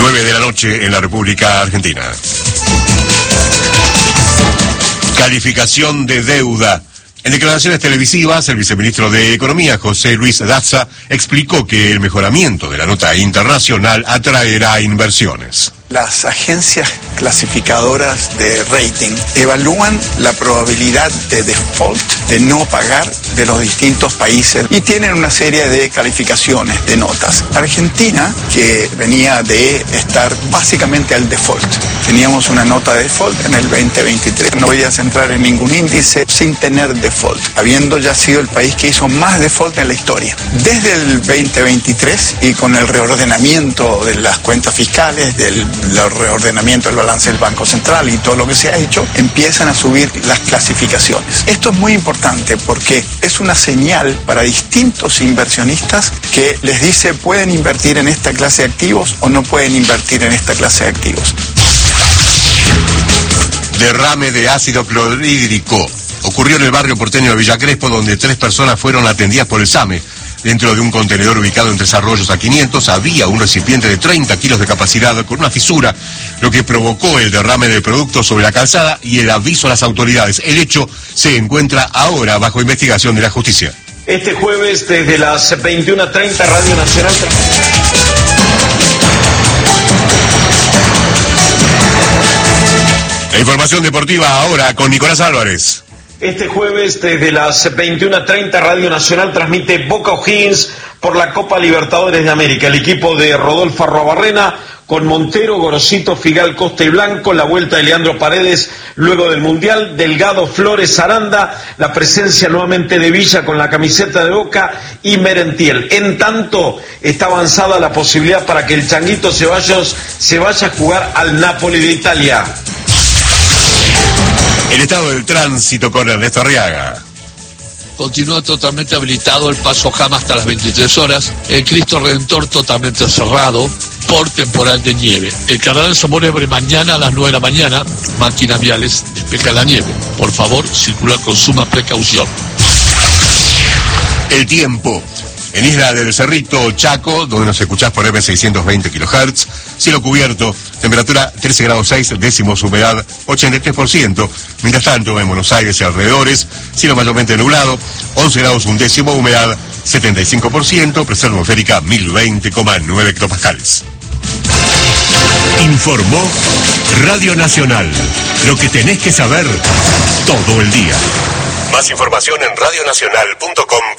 9 de la noche en la República Argentina. Calificación de deuda. En declaraciones televisivas, el viceministro de Economía, José Luis Daza, explicó que el mejoramiento de la nota internacional atraerá inversiones. Las agencias clasificadoras de rating evalúan la probabilidad de default, de no pagar, de los distintos países y tienen una serie de calificaciones, de notas. Argentina, que venía de estar básicamente al default, teníamos una nota de default en el 2023. No podías entrar en ningún índice sin tener default, habiendo ya sido el país que hizo más default en la historia. Desde el 2023 y con el reordenamiento de las cuentas fiscales, del reordenamiento del balance del Banco Central y todo lo que se ha hecho, empiezan a subir las clasificaciones. Esto es muy importante porque es una señal para distintos inversionistas que les dice pueden invertir en esta clase de activos o no pueden invertir en esta clase de activos. Derrame de ácido clorhídrico ocurrió en el barrio porteño de Villa Crespo, donde 3 personas fueron atendidas por el SAME. Dentro de un contenedor ubicado en Tres Arroyos a 500 había un recipiente de 30 kilos de capacidad con una fisura, lo que provocó el derrame de productos sobre la calzada y el aviso a las autoridades. El hecho se encuentra ahora bajo investigación de la justicia. Este jueves desde las 21:30 Radio Nacional. La información deportiva ahora con Nicolás Álvarez. Este jueves desde las 21:30 Radio Nacional transmite Boca O'Higgins por la Copa Libertadores de América. El equipo de Rodolfo Arruabarrena con Montero, Gorosito, Figal, Costa y Blanco, la vuelta de Leandro Paredes luego del Mundial, Delgado, Flores, Aranda, la presencia nuevamente de Villa con la camiseta de Boca y Merentiel. En tanto, está avanzada la posibilidad para que el Changuito Ceballos se vaya a jugar al Napoli de Italia. El estado del tránsito con Ernesto Arriaga. Continúa totalmente habilitado el paso Jama hasta las 23 horas. El Cristo Redentor totalmente cerrado por temporal de nieve. El Cardenal Somonebre mañana a las 9 de la mañana. Máquinas viales despeja la nieve. Por favor, circular con suma precaución. El tiempo. En Isla del Cerrito, Chaco, donde nos escuchás por M620 kHz, cielo cubierto, temperatura 13 grados 6 décimos, humedad 83%. Mientras tanto, en Buenos Aires y alrededores, cielo mayormente nublado, 11 grados 1 décimo, humedad 75%, presión atmosférica 1020,9 hectopascales. Informó Radio Nacional. Lo que tenés que saber todo el día. Más información en radionacional.com.